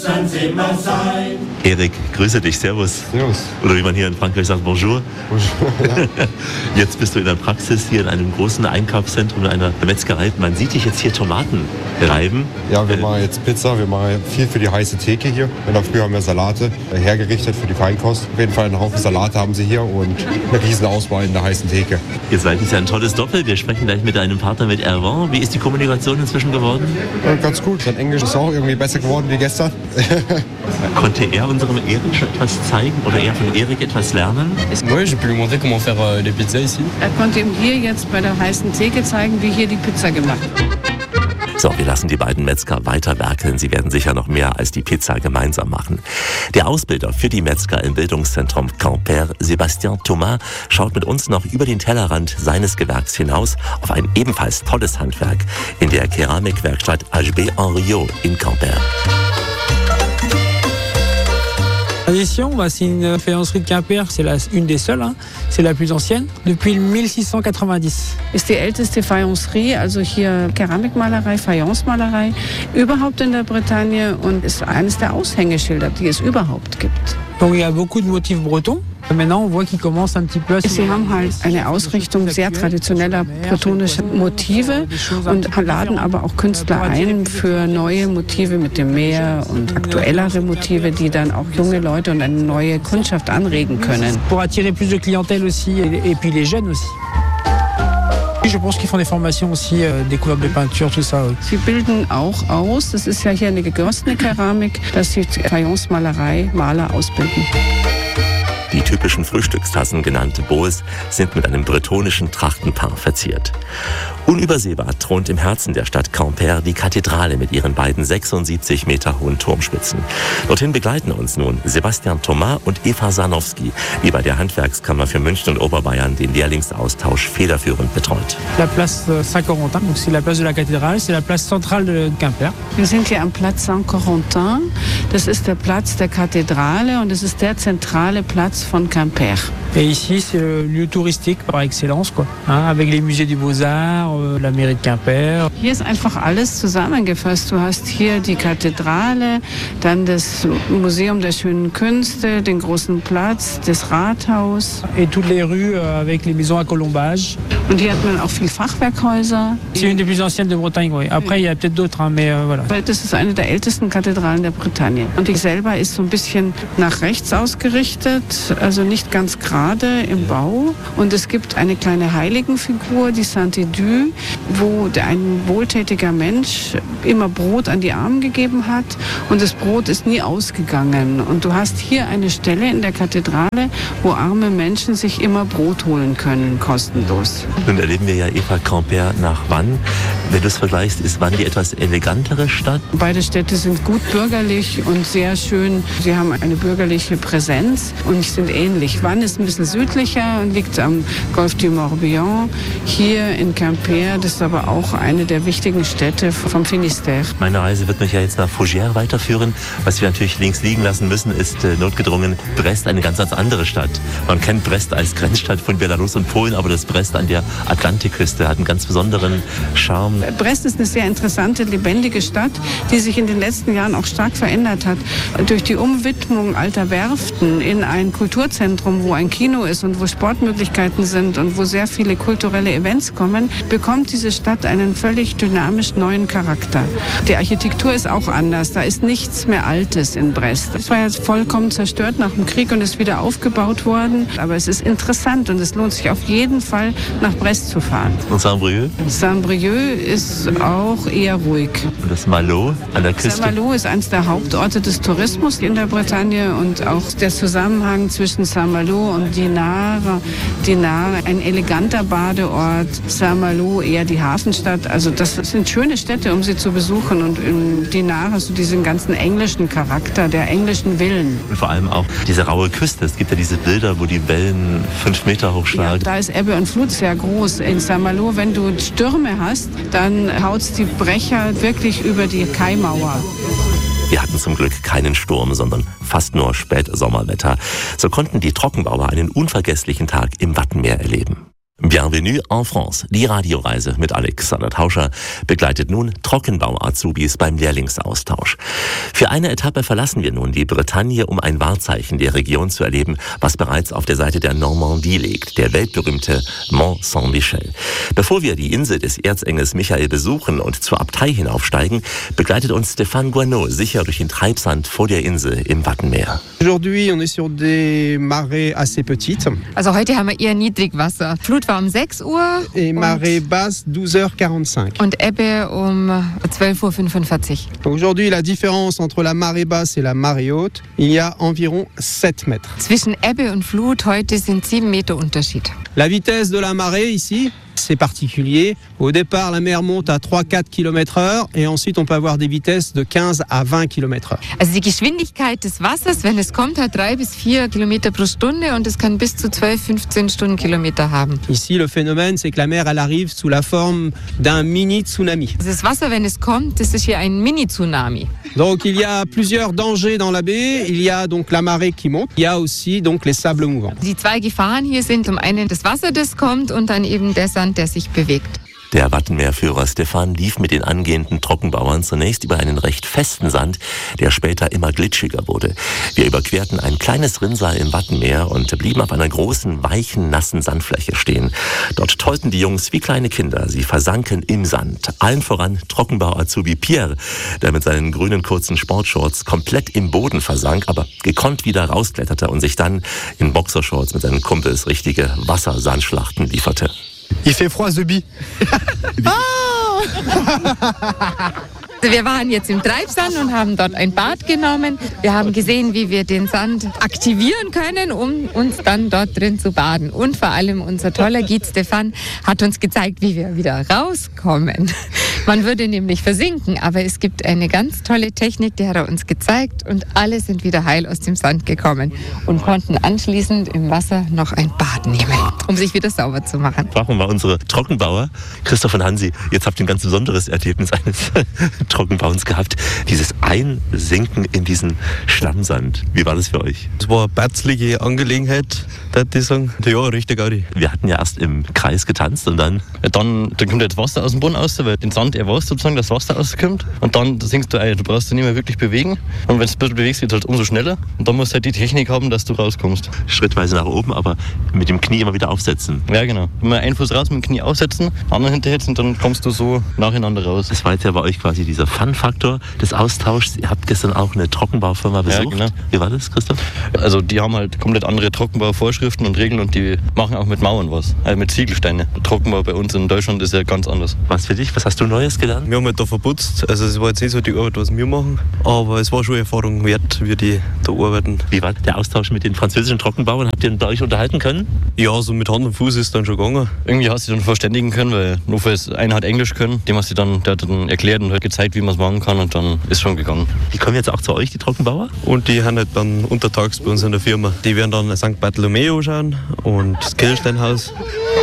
Erik, grüße dich, servus. Servus. Oder wie man hier in Frankreich sagt, bonjour. Bonjour, ja. Jetzt bist du in der Praxis hier in einem großen Einkaufszentrum, in einer Metzgerei. Man sieht dich jetzt hier Tomaten reiben. Ja, wir machen jetzt Pizza, wir machen viel für die heiße Theke hier. Früher haben wir Salate hergerichtet für die Feinkost. Auf jeden Fall einen Haufen Salate haben sie hier und eine riesen Auswahl in der heißen Theke. Ihr seid jetzt ja ein tolles Doppel. Wir sprechen gleich mit deinem Partner, mit Erwan. Wie ist die Kommunikation inzwischen geworden? Ganz gut. Sein Englisch ist auch irgendwie besser geworden wie gestern. Konnte er unserem Erik schon etwas zeigen oder er von Erik etwas lernen? Oui, j'ai pu lui montrer comment faire les pizzas ici. Er konnte ihm hier jetzt bei der heißen Theke zeigen, wie hier die Pizza gemacht wird. So, wir lassen die beiden Metzger weiter werkeln. Sie werden sicher noch mehr als die Pizza gemeinsam machen. Der Ausbilder für die Metzger im Bildungszentrum Quimper, Sébastien Thomas, schaut mit uns noch über den Tellerrand seines Gewerks hinaus auf ein ebenfalls tolles Handwerk in der Keramikwerkstatt HB Henriot in Quimper. Ici, c'est une faïencerie de Quimper, c'est une des seules, hein. C'est la plus ancienne, depuis 1690. Ist die älteste Faïencerie, also hier Keramikmalerei, Faïencemalerei, überhaupt in der Bretagne und ist eines der Aushängeschilder, die es überhaupt gibt. Donc il y a beaucoup de motifs bretons. Maintenant, on voit qu'ils commencent un petit peu à... Sie haben halt eine Ausrichtung sehr traditioneller bretonischer Motive und laden aber auch Künstler ein für neue Motive mit dem Meer und aktuellere Motive, die dann auch junge Leute und eine neue Kundschaft anregen können. Pour attirer plus de clientèle aussi et puis les jeunes aussi. Je pense qu'ils font des formations aussi, des couleurs de peinture, tout ça. Sie bilden auch aus, das ist ja hier eine gegossene Keramik, dass sie Faïencemalerei, Maler ausbilden. Die typischen Frühstückstassen, genannte Bowls, sind mit einem bretonischen Trachtenpaar verziert. Unübersehbar thront im Herzen der Stadt Quimper die Kathedrale mit ihren beiden 76 Meter hohen Turmspitzen. Dorthin begleiten uns nun Sébastien Thomas und Eva Sarnowski, die bei der Handwerkskammer für München und Oberbayern den Lehrlingsaustausch federführend betreut. La place Saint-Corentin, donc c'est la place de la cathédrale, c'est la place centrale de Quimper. Wir sind hier am Platz Saint-Corentin. Das ist der Platz der Kathedrale und es ist der zentrale Platz von Quimper. Et ici, c'est le lieu touristique par excellence, quoi. Hein, avec les musées du Beaux-Arts, la mairie de Quimper. Hier ist einfach alles zusammengefasst. Du hast hier die Kathedrale, dann das Museum der schönen Künste, den großen Platz, das Rathaus. Et toutes les rues avec les maisons à colombage. Und hier hat man auch viel Fachwerkhäuser. C'est une des plus anciennes de Bretagne, oui. Après, il y a peut-être d'autres, hein, mais voilà. Das ist eine der ältesten Kathedralen der Bretagne. Und die selber ist so ein bisschen nach rechts ausgerichtet, also nicht ganz gerade im Bau. Und es gibt eine kleine Heiligenfigur, die Saint-Édu, wo ein wohltätiger Mensch immer Brot an die Armen gegeben hat. Und das Brot ist nie ausgegangen. Und du hast hier eine Stelle in der Kathedrale, wo arme Menschen sich immer Brot holen können, kostenlos. Nun erleben wir ja Eva Quimper nach Vannes. Wenn du es vergleichst, ist Vannes die etwas elegantere Stadt? Beide Städte sind gut bürgerlich und sehr schön. Sie haben eine bürgerliche Präsenz und sind ähnlich. Vannes ist ein bisschen südlicher und liegt am Golfe du Morbihan. Hier in Quimper, das ist aber auch eine der wichtigen Städte vom Finistère. Meine Reise wird mich ja jetzt nach Fougères weiterführen. Was wir natürlich links liegen lassen müssen, ist notgedrungen Brest, eine ganz andere Stadt. Man kennt Brest als Grenzstadt von Belarus und Polen, aber das Brest an der Atlantikküste hat einen ganz besonderen Charme. Brest ist eine sehr interessante, lebendige Stadt, die sich in den letzten Jahren auch stark verändert hat. Durch die Umwidmung alter Werften in ein Kulturzentrum, wo ein Kino ist und wo Sportmöglichkeiten sind und wo sehr viele kulturelle Events kommen, bekommt diese Stadt einen völlig dynamisch neuen Charakter. Die Architektur ist auch anders. Da ist nichts mehr Altes in Brest. Es war ja vollkommen zerstört nach dem Krieg und ist wieder aufgebaut worden. Aber es ist interessant und es lohnt sich auf jeden Fall, nach Brest zu fahren. Und Saint-Brieuc? Saint-Brieuc ist auch eher ruhig. Und das Malo an der Küste? Saint-Malo ist eines der Hauptorte des Tourismus in der Bretagne und auch der Zusammenhang zwischen Saint-Malo und Dinard. Dinard, ein eleganter Badeort, Saint-Malo eher die Hafenstadt. Also das sind schöne Städte, um sie zu besuchen. Und in Dinard hast du diesen ganzen englischen Charakter, der englischen Villen. Und vor allem auch diese raue Küste. Es gibt ja diese Bilder, wo die Wellen 5 Meter hoch schlagen. Ja, da ist Ebbe und Flut sehr groß. In Saint-Malo, wenn du Stürme hast, dann haut's die Brecher wirklich über die Kaimauer. Wir hatten zum Glück keinen Sturm, sondern fast nur Spätsommerwetter. So konnten die Trockenbauer einen unvergesslichen Tag im Wattenmeer erleben. Bienvenue en France. Die Radioreise mit Alexander Tauscher begleitet nun Trockenbau-Azubis beim Lehrlingsaustausch. Für eine Etappe verlassen wir nun die Bretagne, um ein Wahrzeichen der Region zu erleben, was bereits auf der Seite der Normandie liegt, der weltberühmte Mont Saint-Michel. Bevor wir die Insel des Erzengels Michael besuchen und zur Abtei hinaufsteigen, begleitet uns Stéphane Guanot sicher durch den Treibsand vor der Insel im Wattenmeer. Aujourd'hui, on est sur des marées assez petites. Also heute haben wir eher Niedrigwasser. Flut war um 6 Uhr. Et marée basse, 12h45. Und Ebbe um 12:45 Uhr. Aujourd'hui, la différence entre la marée basse et la marée haute, il y a environ 7 mètres. Zwischen Ebbe und Flut heute sind 7 Meter Unterschied. La vitesse de la marée ici, c'est particulier. Au départ, la mer monte à 3-4 km/h et ensuite on peut avoir des vitesses de 15 à 20 km/h. Also die Geschwindigkeit des Wassers, wenn es kommt, hat 3 bis 4 Kilometer pro Stunde und es kann bis zu 12-15 Stundenkilometer haben. Ici, le phénomène, c'est que la mer, elle arrive sous la forme d'un mini-tsunami. Das Wasser, wenn es kommt, das ist hier ein Mini-Tsunami. Donc il y a plusieurs dangers dans la baie. Il y a donc la marée qui monte. Il y a aussi donc les sables mouvants. Die 2 Gefahren hier sind zum einen das Wasser, das kommt und dann eben der Sand, der sich bewegt. Der Wattenmeerführer Stéphane lief mit den angehenden Trockenbauern zunächst über einen recht festen Sand, der später immer glitschiger wurde. Wir überquerten ein kleines Rinnsal im Wattenmeer und blieben auf einer großen, weichen, nassen Sandfläche stehen. Dort tollten die Jungs wie kleine Kinder. Sie versanken im Sand. Allen voran Trockenbau-Azubi Pierre, der mit seinen grünen kurzen Sportshorts komplett im Boden versank, aber gekonnt wieder rauskletterte und sich dann in Boxershorts mit seinen Kumpels richtige Wassersandschlachten lieferte. Il fait froid, Zebi. Wir waren jetzt im Treibsand und haben dort ein Bad genommen. Wir haben gesehen, wie wir den Sand aktivieren können, um uns dann dort drin zu baden. Und vor allem unser toller Guide Stéphane hat uns gezeigt, wie wir wieder rauskommen. Man würde nämlich versinken, aber es gibt eine ganz tolle Technik, die hat er uns gezeigt und alle sind wieder heil aus dem Sand gekommen und konnten anschließend im Wasser noch ein Bad nehmen, um sich wieder sauber zu machen. Brauchen wir unsere Trockenbauer, Christoph und Hansi. Jetzt habt ihr ein ganz besonderes Erlebnis eines Trockenbauens gehabt. Dieses Einsinken in diesen Schlammsand. Wie war das für euch? Es war eine batzlige Angelegenheit, würde ich sagen. Ja, richtig Gaudi. Wir hatten ja erst im Kreis getanzt und dann... Dann kommt jetzt Wasser aus dem Boden raus, weil den Sand erwarst sozusagen, dass Wasser rauskommt. Und dann sinkst du ein. Du brauchst dich nicht mehr wirklich bewegen. Und wenn du es ein bisschen bewegst, geht es halt umso schneller. Und dann musst du halt die Technik haben, dass du rauskommst. Schrittweise nach oben, aber mit dem Knie immer wieder aufsetzen. Ja, genau. Immer einen Fuß raus mit dem Knie aufsetzen, anderen hinterher und dann kommst du so nacheinander raus. Das war jetzt ja bei euch quasi dieser Fun-Faktor des Austauschs. Ihr habt gestern auch eine Trockenbaufirma besucht. Ja, genau. Wie war das, Christoph? Also die haben halt komplett andere Trockenbauvorschriften und Regeln und die machen auch mit Mauern was. Also mit Ziegelsteine. Der Trockenbau bei uns in Deutschland ist ja ganz anders. Was für dich? Was hast du Neues gelernt? Wir haben halt da verputzt. Also es war jetzt nicht so die Arbeit, was wir machen, aber es war schon Erfahrung wert, wie die da arbeiten. Wie war der Austausch mit den französischen Trockenbauern? Habt ihr euch unterhalten können? Ja, so mit Hand und Fuß ist dann schon gegangen. Irgendwie hast du dich dann verständigen können, weil nur einer hat Englisch können, dem hast du dann, der hat dann erklärt und hat gezeigt, wie man es machen kann und dann ist schon gegangen. Die kommen jetzt auch zu euch, die Trockenbauer? Und die haben halt dann untertags bei uns in der Firma. Die werden dann St. Bartholomew schauen und das Kirchsteinhaus.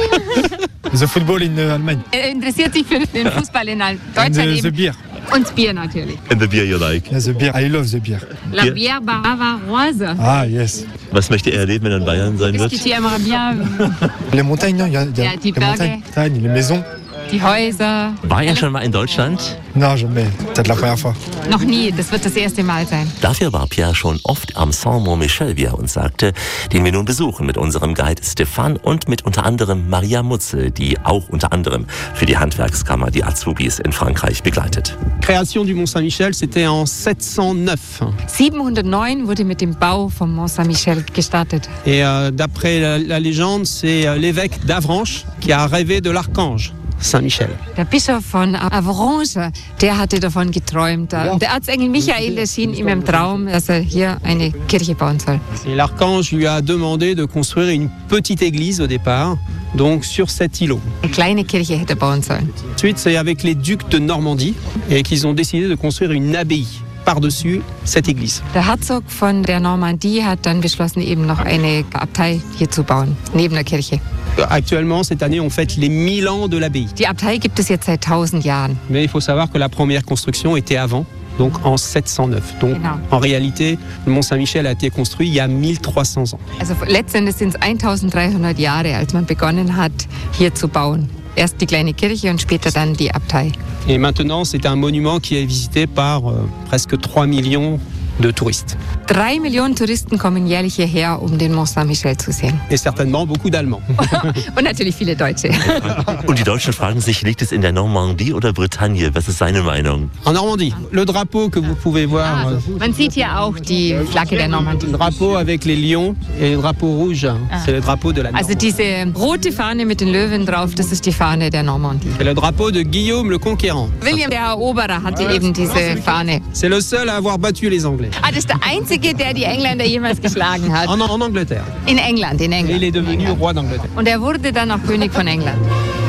The football in Allemagne. Er interessiert sich für den Fußball in Deutschland And, the eben. beer. Und das Bier natürlich. And the beer you like. Yeah, the beer. I love the beer. La bière bavaroise. Ah, yes. Was möchte er erleben, wenn er in Bayern sein wird? Qu'est-ce que tu aimerais bien? Les montagnes, non? Il y a Ja, die les Berge. montagnes, les maisons. Die Häuser. War er schon mal in Deutschland? Non, jamais. Peut-être la première fois. Noch nie, das wird das erste Mal sein. Dafür war Pierre schon oft am Saint-Mont-Michel, wie er uns sagte, den wir nun besuchen mit unserem Guide Stéphane und mit unter anderem Maria Mutzel, die auch unter anderem für die Handwerkskammer die Azubis in Frankreich begleitet. Création du Mont Saint-Michel, c'était en 709. 709 wurde mit dem Bau vom Mont Saint-Michel gestartet. Et d'après la légende, c'est l'évêque d'Avranches qui a rêvé de l'archange Saint-Michel. Der Bischof von Avranches, der hatte davon geträumt. Der Erzengel Michael erschien ihm im Traum, dass er hier eine Kirche bauen soll. Et l'archange lui a demandé de construire une petite église au départ, donc sur cet îlot. Eine kleine Kirche hätte er bauen sollen. Ensuite, c'est avec les ducs de Normandie et qu'ils ont décidé de construire une abbaye par-dessus cette église. Der Herzog von der Normandie hat dann beschlossen, eben noch eine Abtei hier zu bauen, neben der Kirche. Actuellement, cette année, on fête les 1000 ans de l'abbaye. Die Abtei gibt es jetzt seit 1000 Jahren. Mais il faut savoir que la première construction était avant. donc en 709. Donc en réalité, le Mont Saint-Michel a été construit il y a 1300 ans. Also letztendlich sind es 1300 Jahre, als man begonnen hat, hier zu bauen. Erst die kleine Kirche und später dann die Abtei. Et maintenant, c'est un monument qui est visité par presque 3 millions de touristes. 3 Millionen Touristen kommen jährlich hierher, um den Mont Saint-Michel zu sehen. Et certainement beaucoup d'Allemands. Und natürlich viele Deutsche. Und die Deutschen fragen sich, liegt es in der Normandie oder Bretagne? Was ist seine Meinung? En Normandie, le drapeau que vous pouvez voir. Man sieht hier auch die Flagge der Normandie. Le drapeau avec les lions et le drapeau rouge, c'est le drapeau de la Normandie. Also diese rote Fahne mit den Löwen drauf, das ist die Fahne der Normandie. C'est le drapeau de Guillaume le Conquérant. William der Eroberer hatte eben diese Fahne. C'est le seul à avoir battu les Anglais. Ah, das ist der einzige, der die Engländer jemals geschlagen hat. En Angleterre. In England, in England. Et il est devenu roi d'Angleterre. Und er wurde dann auch König von England.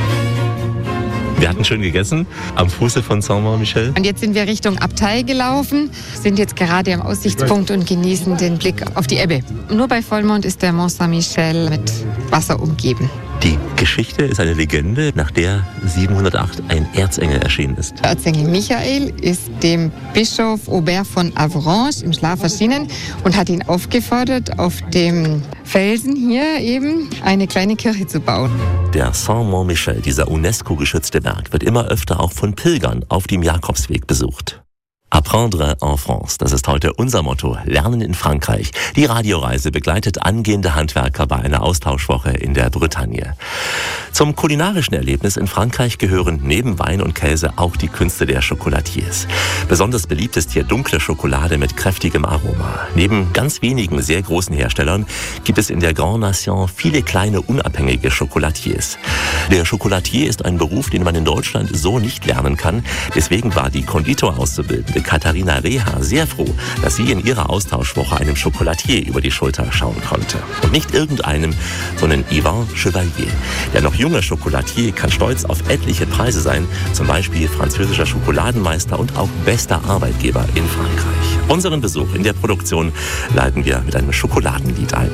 Wir hatten schön gegessen am Fuße von Saint-Michel. Und jetzt sind wir Richtung Abtei gelaufen, sind jetzt gerade am Aussichtspunkt und genießen den Blick auf die Ebbe. Nur bei Vollmond ist der Mont Saint-Michel mit Wasser umgeben. Die Geschichte ist eine Legende, nach der 708 ein Erzengel erschienen ist. Der Erzengel Michael ist dem Bischof Aubert von Avranches im Schlaf erschienen und hat ihn aufgefordert, auf dem Felsen hier eben eine kleine Kirche zu bauen. Der Saint-Mont-Michel, dieser UNESCO-geschützte Berg, wird immer öfter auch von Pilgern auf dem Jakobsweg besucht. Apprendre en France, das ist heute unser Motto. Lernen in Frankreich. Die Radioreise begleitet angehende Handwerker bei einer Austauschwoche in der Bretagne. Zum kulinarischen Erlebnis in Frankreich gehören neben Wein und Käse auch die Künste der Chocolatiers. Besonders beliebt ist hier dunkle Schokolade mit kräftigem Aroma. Neben ganz wenigen sehr großen Herstellern gibt es in der Grande Nation viele kleine unabhängige Chocolatiers. Der Chocolatier ist ein Beruf, den man in Deutschland so nicht lernen kann. Deswegen war die Konditor-Auszubildende Katharina Reha sehr froh, dass sie in ihrer Austauschwoche einem Chocolatier über die Schulter schauen konnte. Und nicht irgendeinem, sondern Yvan Chevalier. Der noch junge Chocolatier kann stolz auf etliche Preise sein, zum Beispiel französischer Schokoladenmeister und auch bester Arbeitgeber in Frankreich. Unseren Besuch in der Produktion leiten wir mit einem Schokoladenlied ein.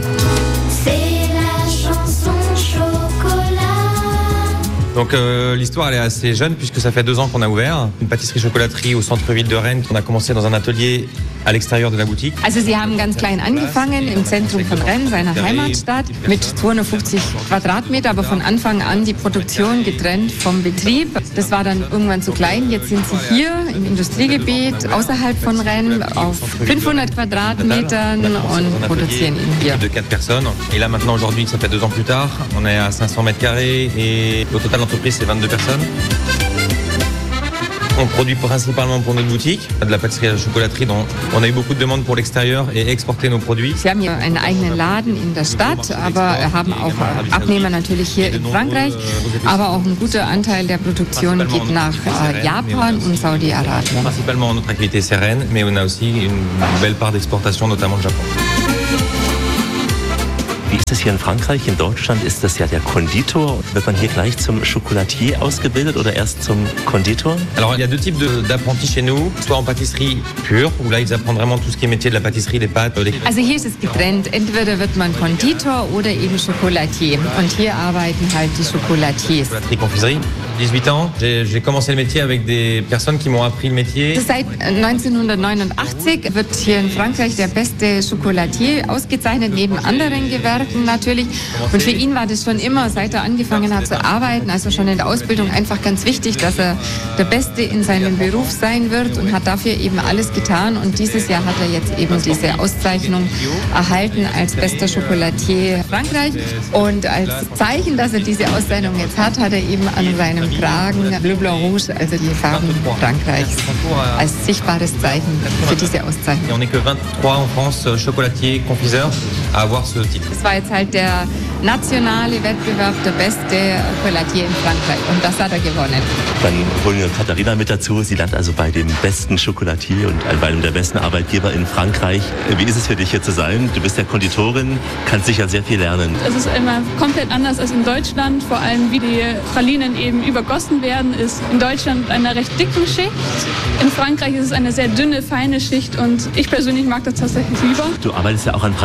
Donc l'histoire elle est assez jeune puisque ça fait 2 ans qu'on a ouvert une pâtisserie-chocolaterie au centre-ville de Rennes. On a commencé dans un atelier à l'extérieur de la boutique. Also sie haben ganz klein angefangen im Zentrum von Rennes, seiner Heimatstadt, mit 250 Quadratmeter, aber von Anfang an die Produktion getrennt vom Betrieb. Das war dann irgendwann zu klein. Jetzt sind sie hier im Industriegebiet außerhalb von Rennes auf 500 Quadratmetern und produzieren ihn hier. De 4 personnes. Et là maintenant aujourd'hui, ça fait 2 ans plus tard, on est à 500 mètres carrés et au total l'entreprise c'est 22 personnes. On produit principalement pour notre boutique, de la pâtisserie à la chocolaterie. Donc on a eu beaucoup de demandes pour l'extérieur et exporter nos produits. Sie haben hier einen eigenen Laden in der Stadt, aber haben auch Abnehmer natürlich hier in Frankreich. Aber auch ein guter Anteil der Produktion geht nach Japan und Saudi-Arabien. Principalement notre activité c'est Rennes, mais on a aussi une belle part d'exportation, notamment au Japon. Wie ist es hier in Frankreich? In Deutschland ist das ja der Konditor. Wird man hier gleich zum Chocolatier ausgebildet oder erst zum Konditor? Alors il y a 2 types d'apprentis chez nous, soit en pâtisserie pure, où là ils apprennent vraiment tout ce qui est métier de la pâtisserie, les pâtes. Also hier ist es getrennt. Entweder wird man Konditor oder eben Chocolatier. Und hier arbeiten halt die Chocolatiers. Chocolaterie, confiserie. 18 ans, j'ai commencé le métier avec des personnes qui m'ont appris le métier. Seit 1989 wird hier in Frankreich der beste Chocolatier ausgezeichnet, neben anderen Gewerken natürlich. Und für ihn war das schon immer, seit er angefangen hat zu arbeiten, also schon in der Ausbildung, einfach ganz wichtig, dass er der Beste in seinem Beruf sein wird und hat dafür eben alles getan. Und dieses Jahr hat er jetzt eben diese Auszeichnung erhalten als bester Chocolatier Frankreich. Und als Zeichen, dass er diese Auszeichnung jetzt hat, hat er eben an seinem Kragen Bleu Blanc Rouge, also die Farben Frankreichs, als sichtbares Zeichen für diese Auszeichnung. On n'est que 23 en France chocolatiers, confiseurs à avoir ce titre. Das war jetzt halt der nationale Wettbewerb, der beste Chocolatier in Frankreich und das hat er gewonnen. Dann holen wir Katharina mit dazu. Sie lernt also bei dem besten Chocolatier und bei einem der besten Arbeitgeber in Frankreich. Wie ist es für dich hier zu sein? Du bist ja Konditorin, kannst sicher sehr viel lernen. Es ist immer komplett anders als in Deutschland, vor allem wie die Pralinen eben übergossen werden, ist in Deutschland mit einer recht dicken Schicht. In Frankreich ist es eine sehr dünne, feine Schicht und ich persönlich mag das tatsächlich lieber. Du arbeitest ja auch an Pralinen, aber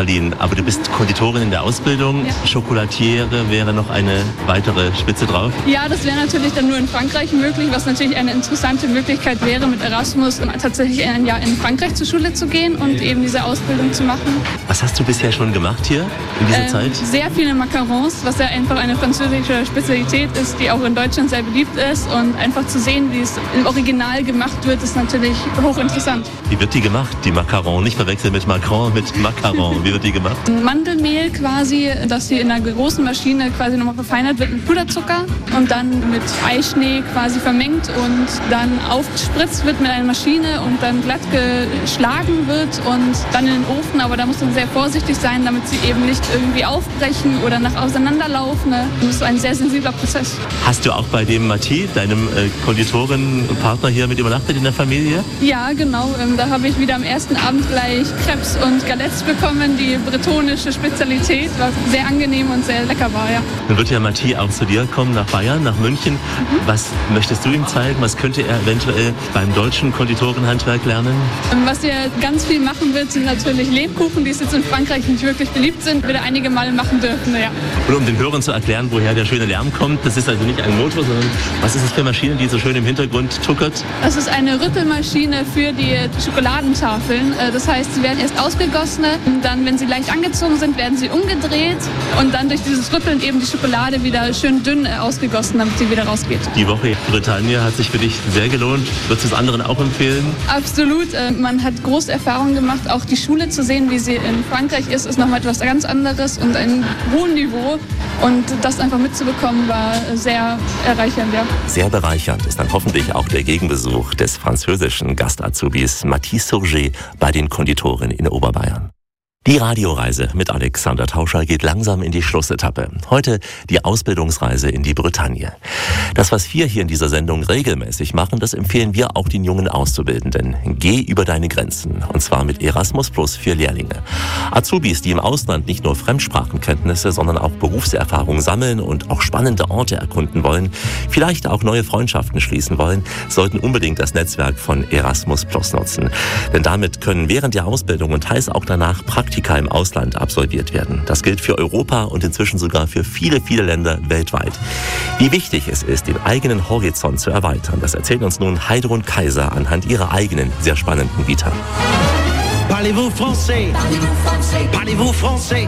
Aber du bist Konditorin in der Ausbildung. Ja. Chocolatiere wäre noch eine weitere Spitze drauf? Ja, das wäre natürlich dann nur in Frankreich möglich, was natürlich eine interessante Möglichkeit wäre, mit Erasmus tatsächlich ein Jahr in Frankreich zur Schule zu gehen und eben diese Ausbildung zu machen. Was hast du bisher schon gemacht hier in dieser Zeit? Sehr viele Macarons, was ja einfach eine französische Spezialität ist, die auch in Deutschland sehr beliebt ist. Und einfach zu sehen, wie es im Original gemacht wird, ist natürlich hochinteressant. Wie wird die gemacht, die Macaron? Nicht verwechseln mit Macron, mit Macaron. Wie wird die gemacht? Mandelmehl quasi, das hier in einer großen Maschine quasi nochmal verfeinert wird mit Puderzucker und dann mit Eischnee quasi vermengt und dann aufgespritzt wird mit einer Maschine und dann glatt geschlagen wird und dann in den Ofen. Aber da muss man sehr vorsichtig sein, damit sie eben nicht irgendwie aufbrechen oder nach auseinanderlaufen. Das ist ein sehr sensibler Prozess. Hast du auch bei dem Mathieu, deinem Konditorenpartner hier mit übernachtet in der Familie? Ja, genau. Da habe ich wieder am ersten Abend gleich Crepes und Galettes bekommen, die bretonische Spezialität, was sehr angenehm und sehr lecker war, ja. Dann wird ja Mathieu auch zu dir kommen, nach Bayern, nach München. Was möchtest du ihm zeigen? Was könnte er eventuell beim deutschen Konditorenhandwerk lernen? Was er ganz viel machen wird, sind natürlich Lebkuchen, die jetzt in Frankreich nicht wirklich beliebt sind, wird er einige Male machen dürfen, ja. Und um den Hörern zu erklären, woher der schöne Lärm kommt, das ist also nicht ein Motor, sondern was ist es für eine Maschine, die so schön im Hintergrund tuckert? Das ist eine Rüttelmaschine für die Schokoladentafeln. Das heißt, sie werden erst ausgegossen, dann, wenn sie leicht angezogen sind, werden sie umgedreht und dann durch dieses Rütteln eben die Schokolade wieder schön dünn ausgegossen, damit sie wieder rausgeht. Die Woche in Bretagne hat sich für dich sehr gelohnt. Würdest du es anderen auch empfehlen? Absolut. Man hat große Erfahrungen gemacht. Auch die Schule zu sehen, wie sie in Frankreich ist nochmal etwas ganz anderes und ein hohes Niveau. Und das einfach mitzubekommen, war sehr erreichernd, ja. Sehr bereichernd ist dann hoffentlich auch der Gegenbesuch des französischen Gastazubis Mathis Surgé bei den Konditoren in Oberbayern. Die Radioreise mit Alexander Tauscher geht langsam in die Schlussetappe. Heute die Ausbildungsreise in die Bretagne. Das, was wir hier in dieser Sendung regelmäßig machen, das empfehlen wir auch den jungen Auszubildenden. Geh über deine Grenzen. Und zwar mit Erasmus Plus für Lehrlinge. Azubis, die im Ausland nicht nur Fremdsprachenkenntnisse, sondern auch Berufserfahrung sammeln und auch spannende Orte erkunden wollen, vielleicht auch neue Freundschaften schließen wollen, sollten unbedingt das Netzwerk von Erasmus Plus nutzen. Denn damit können während der Ausbildung und teils auch danach Praktika im Ausland absolviert werden. Das gilt für Europa und inzwischen sogar für viele, viele Länder weltweit. Wie wichtig es ist, den eigenen Horizont zu erweitern, das erzählt uns nun Heidrun Kaiser anhand ihrer eigenen, sehr spannenden Vita. Parlez-vous français? Parlez-vous français?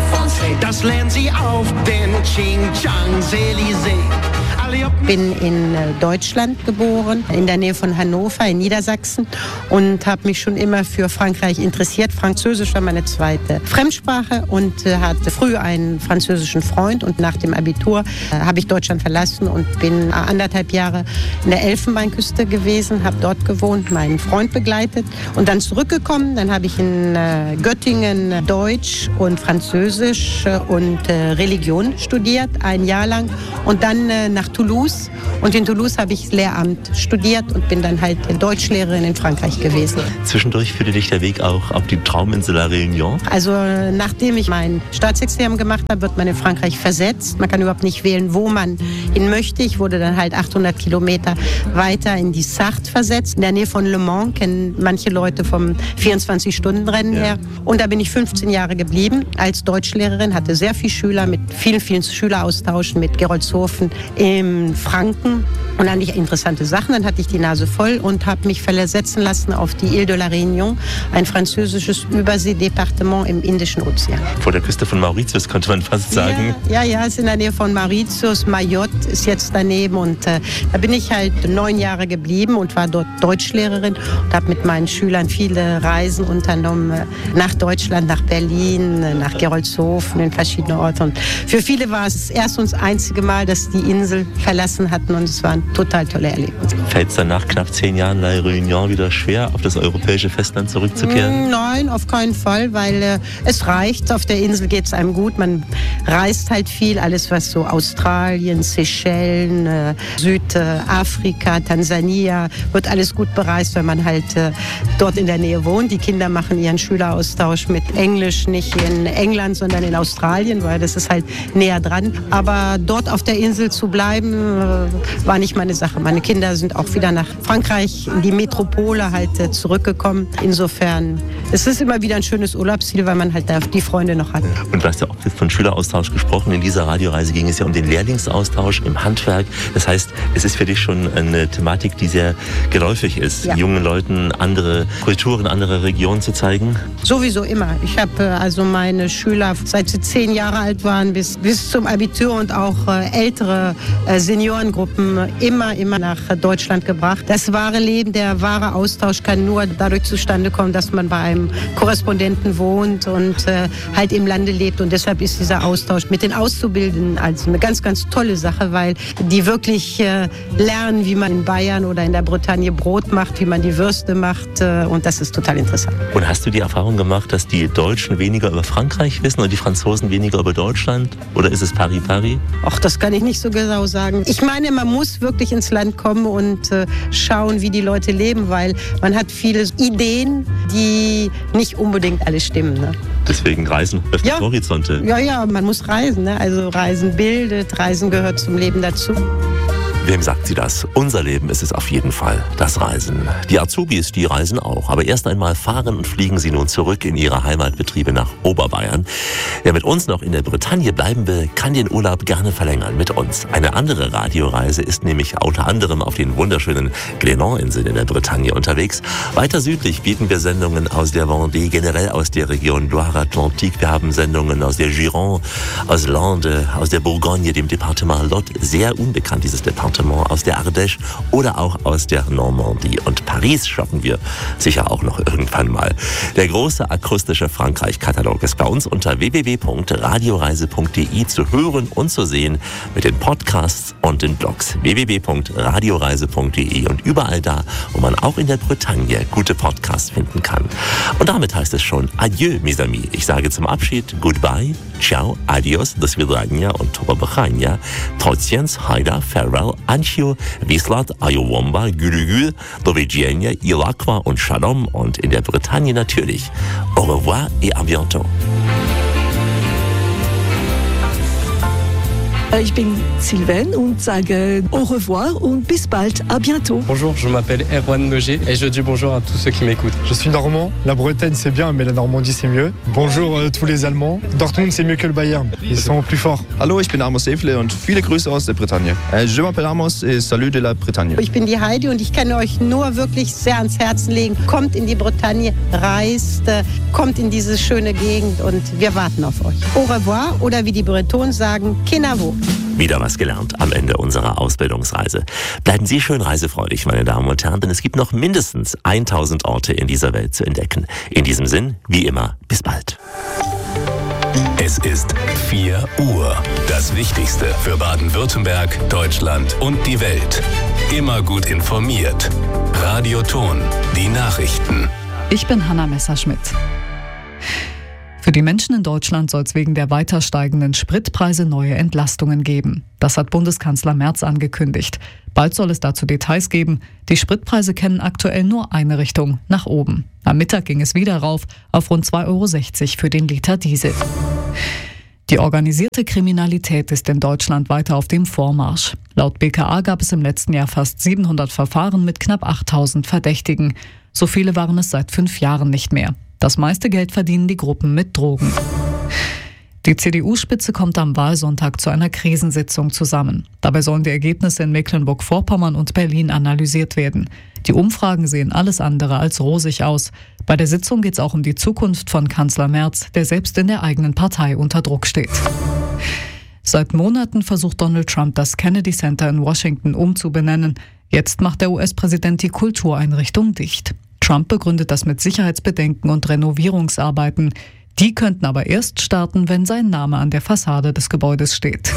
Das lernen Sie auf den Champs-Élysées. bin in Deutschland geboren, in der Nähe von Hannover in Niedersachsen und habe mich schon immer für Frankreich interessiert. Französisch war meine zweite Fremdsprache und hatte früh einen französischen Freund und nach dem Abitur habe ich Deutschland verlassen und bin 1,5 Jahre in der Elfenbeinküste gewesen, habe dort gewohnt, meinen Freund begleitet und dann zurückgekommen. Dann habe ich in Göttingen Deutsch und Französisch und Religion studiert, ein Jahr lang und dann nach Toulouse. Und in Toulouse habe ich Lehramt studiert und bin dann halt Deutschlehrerin in Frankreich gewesen. Zwischendurch führte dich der Weg auch auf die Trauminsel La Réunion? Also nachdem ich mein Staatsexamen gemacht habe, wird man in Frankreich versetzt. Man kann überhaupt nicht wählen, wo man hin möchte. Ich wurde dann halt 800 Kilometer weiter in die Sarthe versetzt. In der Nähe von Le Mans, kennen manche Leute vom 24-Stunden-Rennen her. Und da bin ich 15 Jahre geblieben als Deutschlehrerin, hatte sehr viele Schüler mit vielen, vielen Schüleraustauschen mit Gerolzhofen im Franken. Und dann hatte ich interessante Sachen, dann hatte ich die Nase voll und habe mich versetzen lassen auf die Ile de la Réunion, ein französisches Überseedepartement im Indischen Ozean. Vor der Küste von Mauritius, könnte man fast sagen. Ja, ist in der Nähe von Mauritius. Mayotte ist jetzt daneben und da bin ich halt 9 Jahre geblieben und war dort Deutschlehrerin und habe mit meinen Schülern viele Reisen unternommen nach Deutschland, nach Berlin, nach Gerolzhofen, in verschiedene Orte. Und für viele war es das erste und das einzige Mal, dass die Insel verlassen hatten und es war ein total tolle Erlebnis. Fällt es dann nach knapp 10 Jahren La Réunion wieder schwer, auf das europäische Festland zurückzukehren? Nein, auf keinen Fall, weil es reicht. Auf der Insel geht es einem gut. Man reist halt viel. Alles, was so Australien, Seychellen, Südafrika, Tansania, wird alles gut bereist, wenn man halt dort in der Nähe wohnt. Die Kinder machen ihren Schüleraustausch mit Englisch nicht in England, sondern in Australien, weil das ist halt näher dran. Aber dort auf der Insel zu bleiben, leben war nicht meine Sache. Meine Kinder sind auch wieder nach Frankreich, in die Metropole halt zurückgekommen. Insofern, es ist immer wieder ein schönes Urlaubsziel, weil man halt da die Freunde noch hat. Und du hast ja auch von Schüleraustausch gesprochen. In dieser Radioreise ging es ja um den Lehrlingsaustausch im Handwerk. Das heißt, es ist für dich schon eine Thematik, die sehr geläufig ist, jungen Leuten andere Kulturen, andere Regionen zu zeigen? Sowieso immer. Ich habe also meine Schüler, seit sie 10 Jahre alt waren, bis zum Abitur und auch ältere Seniorengruppen immer nach Deutschland gebracht. Das wahre Leben, der wahre Austausch kann nur dadurch zustande kommen, dass man bei einem Korrespondenten wohnt und halt im Lande lebt. Und deshalb ist dieser Austausch mit den Auszubildenden also eine ganz, ganz tolle Sache, weil die wirklich lernen, wie man in Bayern oder in der Bretagne Brot macht, wie man die Würste macht. Und das ist total interessant. Und hast du die Erfahrung gemacht, dass die Deutschen weniger über Frankreich wissen und die Franzosen weniger über Deutschland? Oder ist es pari-pari? Ach, das kann ich nicht so genau sagen. Ich meine, man muss wirklich ins Land kommen und schauen, wie die Leute leben, weil man hat viele Ideen, die nicht unbedingt alle stimmen. Ne? Deswegen Reisen öffnet Horizonte. Ja, man muss reisen. Ne? Also Reisen bildet, Reisen gehört zum Leben dazu. Wem sagt sie das? Unser Leben ist es auf jeden Fall, das Reisen. Die Azubis, die reisen auch. Aber erst einmal fahren und fliegen sie nun zurück in ihre Heimatbetriebe nach Oberbayern. Wer mit uns noch in der Bretagne bleiben will, kann den Urlaub gerne verlängern mit uns. Eine andere Radioreise ist nämlich unter anderem auf den wunderschönen Glénan-Inseln in der Bretagne unterwegs. Weiter südlich bieten wir Sendungen aus der Vendée, generell aus der Region Loire-Atlantique. Wir haben Sendungen aus der Gironde, aus Landes, aus der Bourgogne, dem Departement Lot. Sehr unbekannt, dieses Departement, aus der Ardèche oder auch aus der Normandie. Und Paris schaffen wir sicher auch noch irgendwann mal. Der große akustische Frankreich-Katalog ist bei uns unter www.radioreise.de zu hören und zu sehen mit den Podcasts und den Blogs. www.radioreise.de und überall da, wo man auch in der Bretagne gute Podcasts finden kann. Und damit heißt es schon Adieu, mes amis. Ich sage zum Abschied Goodbye, Ciao, Adios, do svidania und Tobabakhania, Trotziens, Haida, Farewell, Anchio, Wislat, Ayowomba, Gülügül, Dovigienia, Ilaqua und Shalom und in der Bretagne natürlich Au revoir et à bientôt. Ich bin Sylvain und sage au revoir und bis bald, à bientôt. Bonjour, je m'appelle Erwan Neuger et je dis bonjour à tous ceux qui m'écoutent. Je suis normand, la Bretagne c'est bien mais la Normandie c'est mieux. Bonjour tous les Allemands, Dortmund c'est mieux que le Bayern, ils sont plus forts. Hallo, ich bin Amos Efle und viele Grüße aus der Bretagne. Je m'appelle Amos et salut de la Bretagne. Ich bin die Heidi und ich kann euch nur wirklich sehr ans Herzen legen. Kommt in die Bretagne, reist, kommt in diese schöne Gegend und wir warten auf euch. Au revoir oder wie die Bretonen sagen, Kenavo. Wieder was gelernt am Ende unserer Ausbildungsreise. Bleiben Sie schön reisefreudig, meine Damen und Herren, denn es gibt noch mindestens 1000 Orte in dieser Welt zu entdecken. In diesem Sinn, wie immer, bis bald. Es ist 4 Uhr. Das Wichtigste für Baden-Württemberg, Deutschland und die Welt. Immer gut informiert. Radio Ton, die Nachrichten. Ich bin Hanna Messerschmidt. Für die Menschen in Deutschland soll es wegen der weiter steigenden Spritpreise neue Entlastungen geben. Das hat Bundeskanzler Merz angekündigt. Bald soll es dazu Details geben. Die Spritpreise kennen aktuell nur eine Richtung, nach oben. Am Mittag ging es wieder rauf auf rund 2,60 € für den Liter Diesel. Die organisierte Kriminalität ist in Deutschland weiter auf dem Vormarsch. Laut BKA gab es im letzten Jahr fast 700 Verfahren mit knapp 8000 Verdächtigen. So viele waren es seit 5 Jahren nicht mehr. Das meiste Geld verdienen die Gruppen mit Drogen. Die CDU-Spitze kommt am Wahlsonntag zu einer Krisensitzung zusammen. Dabei sollen die Ergebnisse in Mecklenburg-Vorpommern und Berlin analysiert werden. Die Umfragen sehen alles andere als rosig aus. Bei der Sitzung geht es auch um die Zukunft von Kanzler Merz, der selbst in der eigenen Partei unter Druck steht. Seit Monaten versucht Donald Trump, das Kennedy Center in Washington umzubenennen. Jetzt macht der US-Präsident die Kultureinrichtung dicht. Trump begründet das mit Sicherheitsbedenken und Renovierungsarbeiten. Die könnten aber erst starten, wenn sein Name an der Fassade des Gebäudes steht.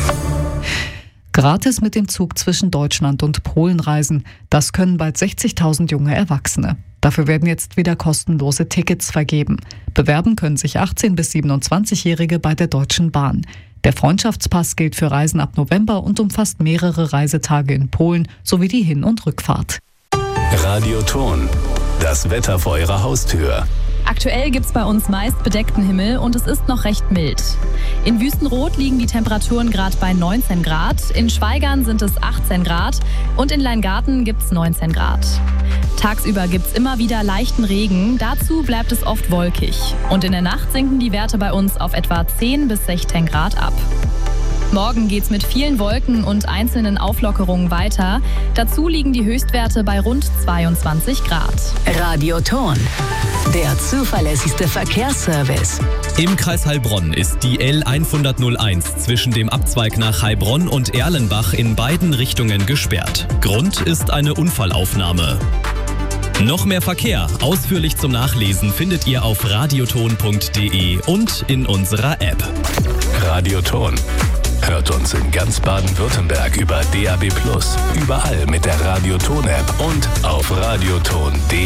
Gratis mit dem Zug zwischen Deutschland und Polen reisen, das können bald 60.000 junge Erwachsene. Dafür werden jetzt wieder kostenlose Tickets vergeben. Bewerben können sich 18- bis 27-Jährige bei der Deutschen Bahn. Der Freundschaftspass gilt für Reisen ab November und umfasst mehrere Reisetage in Polen sowie die Hin- und Rückfahrt. Radio Ton, das Wetter vor Ihrer Haustür. Aktuell gibt es bei uns meist bedeckten Himmel und es ist noch recht mild. In Wüstenrot liegen die Temperaturen gerade bei 19 Grad, in Schwaigern sind es 18 Grad und in Leingarten gibt es 19 Grad. Tagsüber gibt es immer wieder leichten Regen, dazu bleibt es oft wolkig. Und in der Nacht sinken die Werte bei uns auf etwa 10 bis 16 Grad ab. Morgen geht's mit vielen Wolken und einzelnen Auflockerungen weiter. Dazu liegen die Höchstwerte bei rund 22 Grad. Radio Thon, der zuverlässigste Verkehrsservice. Im Kreis Heilbronn ist die L101 zwischen dem Abzweig nach Heilbronn und Erlenbach in beiden Richtungen gesperrt. Grund ist eine Unfallaufnahme. Noch mehr Verkehr, ausführlich zum Nachlesen, findet ihr auf radioton.de und in unserer App. Radio Thon. Hört uns in ganz Baden-Württemberg über DAB+, überall mit der Radio Thon App und auf radioton.de.